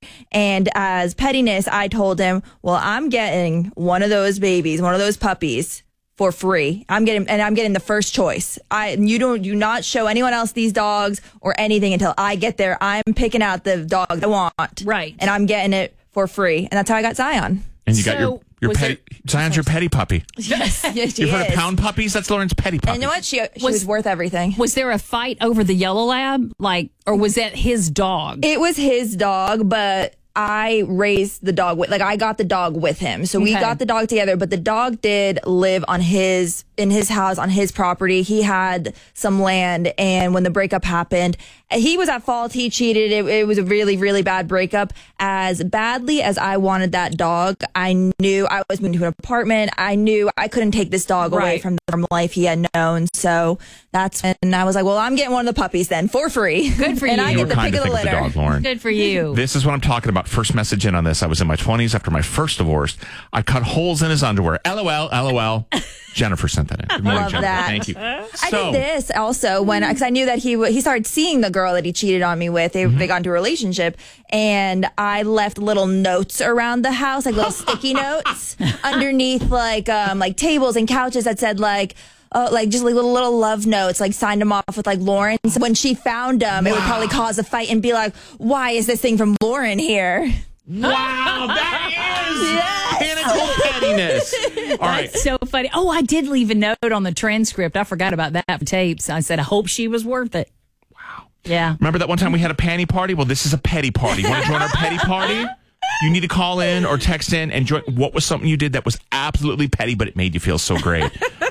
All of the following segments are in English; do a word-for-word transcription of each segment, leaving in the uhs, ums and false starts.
And as pettiness, I told him, well, I'm getting one of those babies, one of those puppies for free. I'm getting, and I'm getting the first choice. I, you don't, do not show anyone else these dogs or anything until I get there. I'm picking out the dog I want. Right. And I'm getting it for free. And that's how I got Zion. And you So, got your, your was petty, there- Zion's your petty puppy. Yes, yes, she You've heard is. of pound puppies? That's Lauren's petty puppy. And you know what? She, she Was- was worth everything. Was there a fight over the yellow lab? Like, or was that his dog? It was his dog, but I raised the dog with, like, I got the dog with him. So we Okay. got the dog together, but the dog did live on his, in his house, on his property. He had some land, and when the breakup happened, he was at fault. He cheated. It, it was a really, really bad breakup. As badly as I wanted that dog, I knew I was moving to an apartment. I knew I couldn't take this dog away Right. from the life he had known. So that's when I was like, well, I'm getting one of the puppies then for free. Good for and you. I You get were the kind pick to of the think of the litter. dog, Lauren. Good for you. This is what I'm talking about. First message in on this. I was in my twenties after my first divorce. I cut holes in his underwear. LOL, LOL. Jennifer sent that in. Good morning, Love Jennifer. that. Thank you. I So, did this also when, because I knew that he w- he started seeing the girl that he cheated on me with. They, Mm-hmm. they got into a relationship, and I left little notes around the house, like little sticky notes underneath, like um like tables and couches that said like. Oh, like just like little little love notes, like signed them off with like Lauren. So when she found them, it would probably cause a fight and be like, "Why is this thing from Lauren here?" wow, that is pinnacle pettiness. All right. So funny. Oh, I did leave a note on the transcript. I forgot about that for tapes. I said, I hope she was worth it. Wow. Yeah. Remember that one time we had a panty party? Well, this is a petty party. You want to join our petty party? You need to call in or text in and join. What was something you did that was absolutely petty, but it made you feel so great?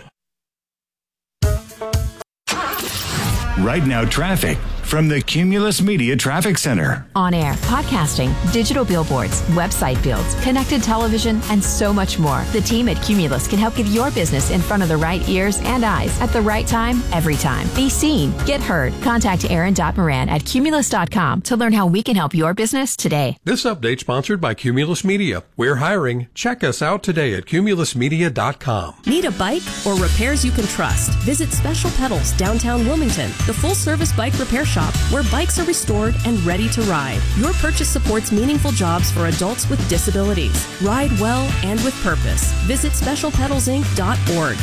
Right now, traffic from the Cumulus Media Traffic Center. On air, podcasting, digital billboards, website builds, connected television, and so much more. The team at Cumulus can help get your business in front of the right ears and eyes at the right time, every time. Be seen, get heard. Contact Aaron Moran at cumulus dot com to learn how we can help your business today. This update sponsored by Cumulus Media. We're hiring. Check us out today at cumulus media dot com. Need a bike or repairs you can trust? Visit Special Pedals, downtown Wilmington, the full-service bike repair shop where bikes are restored and ready to ride. Your purchase supports meaningful jobs for adults with disabilities. Ride well and with purpose. Visit special pedals inc dot org.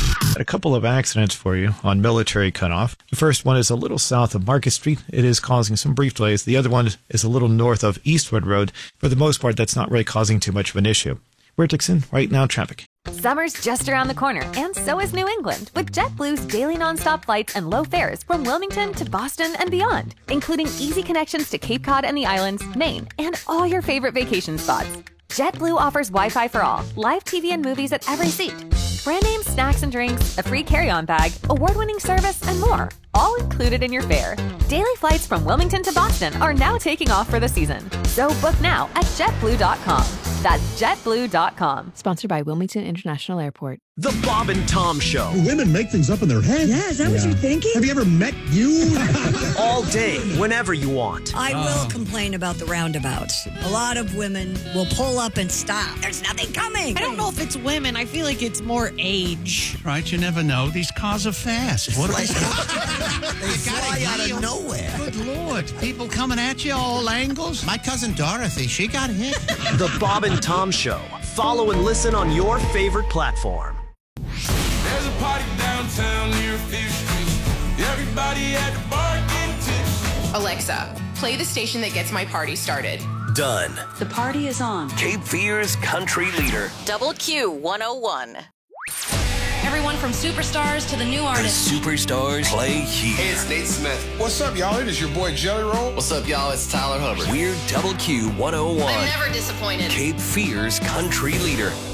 A couple of accidents for you on Military Cutoff. The first one is a little south of Market Street. It is causing some brief delays. The other one is a little north of Eastwood Road. For the most part, that's not really causing too much of an issue. We're Dixon, right now traffic. Summer's just around the corner, and so is New England, with JetBlue's daily nonstop flights and low fares from Wilmington to Boston and beyond, including easy connections to Cape Cod and the islands, Maine, and all your favorite vacation spots. JetBlue offers Wi-Fi for all, live T V and movies at every seat, brand name snacks and drinks, a free carry-on bag, award-winning service, and more, all included in your fare. Daily flights from Wilmington to Boston are now taking off for the season, so book now at jet blue dot com. That's jet blue dot com. Sponsored by Wilmington International Airport. The Bob and Tom Show. Women make things up in their head. Yeah, is that what you're thinking? Have you ever met you? All day, whenever you want. I will complain about the roundabouts. A lot of women will pull up and stop. There's nothing coming. I don't know if it's women. I feel like it's more age. Right, you never know. These cars are fast. What Like, they fly out of nowhere. Good Lord. People coming at you all angles. My cousin Dorothy, she got hit. The Bob and Tom Show. Follow and listen on your favorite platform. There's a party downtown near Fifth Street. Everybody at the bar getting tipsy. Alexa, play the station that gets my party started. Done. The party is on. Cape Fear's country leader. Double Q one oh one. Everyone from superstars to the new The artists. superstars play here. Hey, it's Nate Smith. What's up, y'all? It is your boy Jelly Roll. What's up, y'all? It's Tyler Hubbard. We're Double Q one oh one. I'm never disappointed. Cape Fear's country leader.